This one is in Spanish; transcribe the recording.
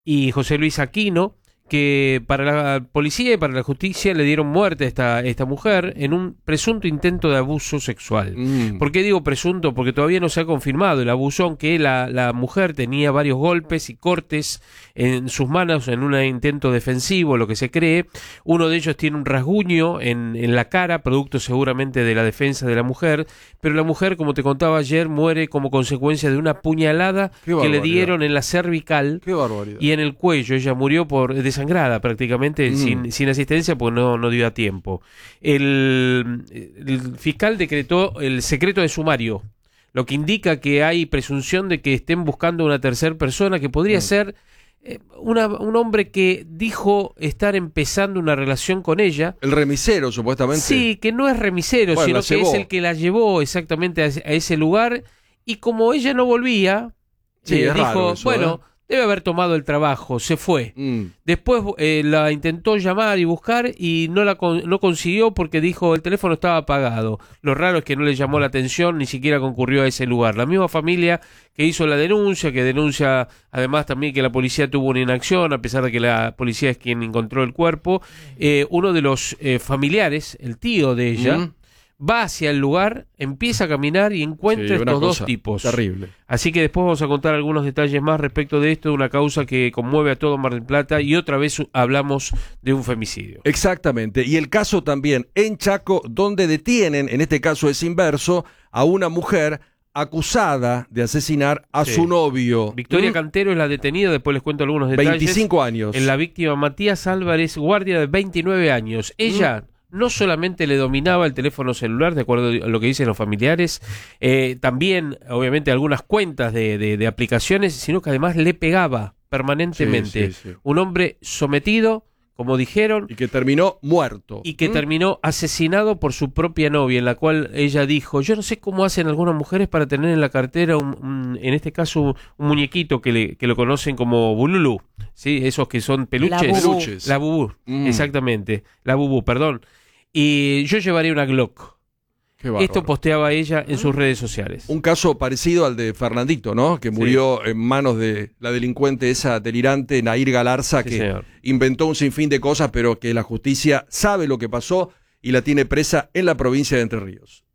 y José Luis Aquino, que para la policía y para la justicia le dieron muerte a esta mujer en un presunto intento de abuso sexual. ¿Por qué digo presunto? Porque todavía no se ha confirmado el abuso, aunque la mujer tenía varios golpes y cortes en sus manos en un intento defensivo, lo que se cree. Uno de ellos tiene un rasguño en la cara, producto seguramente de la defensa de la mujer, pero la mujer, como te contaba ayer, muere como consecuencia de una puñalada que le dieron en la cervical y en el cuello. Ella murió por desangrada prácticamente, sin asistencia, porque no dio a tiempo. El fiscal decretó el secreto de sumario, lo que indica que hay presunción de que estén buscando una tercera persona que podría ser un hombre que dijo estar empezando una relación con ella. El remisero, supuestamente. Sí, que no es remisero, sino que es el que la llevó exactamente a ese lugar, y como ella no volvía, dijo, eso, bueno, debe haber tomado el trabajo, se fue. Después la intentó llamar y buscar y no consiguió porque dijo el teléfono estaba apagado. Lo raro es que no le llamó la atención, ni siquiera concurrió a ese lugar. La misma familia que hizo la denuncia, que denuncia además también que la policía tuvo una inacción, a pesar de que la policía es quien encontró el cuerpo. Uno de los familiares, el tío de ella, va hacia el lugar, empieza a caminar y encuentra estos dos tipos. Terrible. Así que después vamos a contar algunos detalles más respecto de esto, de una causa que conmueve a todo Mar del Plata, y otra vez hablamos de un femicidio. Exactamente. Y el caso también en Chaco, donde detienen, en este caso es inverso, a una mujer acusada de asesinar a su novio. Victoria Cantero es la detenida, después les cuento algunos detalles. 25 años. En la víctima Matías Álvarez Guardia, de 29 años. Ella no solamente le dominaba el teléfono celular, de acuerdo a lo que dicen los familiares, también, obviamente, algunas cuentas de aplicaciones, sino que además le pegaba permanentemente. Un hombre sometido, como dijeron. Y que terminó muerto. Y que terminó asesinado por su propia novia, en la cual ella dijo, yo no sé cómo hacen algunas mujeres para tener en la cartera, en este caso, un muñequito que lo conocen como bululú, ¿sí? Esos que son peluches. La bubú, exactamente. La bubú, perdón. Y yo llevaría una Glock. Esto posteaba ella en sus redes sociales. Un caso parecido al de Fernandito, ¿no? Que murió en manos de la delincuente esa delirante, Nair Galarza, que inventó un sinfín de cosas, pero que la justicia sabe lo que pasó y la tiene presa en la provincia de Entre Ríos.